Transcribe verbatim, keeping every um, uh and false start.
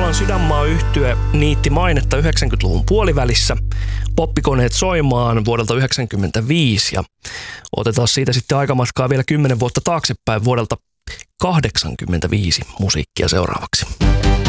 Satalan Sydänmaa-yhtye niitti mainetta yhdeksänkymmentäluvun puolivälissä. Poppikoneet soimaan vuodelta yhdeksänkymmentäviisi ja otetaan siitä sitten aikamatkaa vielä kymmenen vuotta taaksepäin vuodelta kahdeksankymmentäviisi musiikkia seuraavaksi.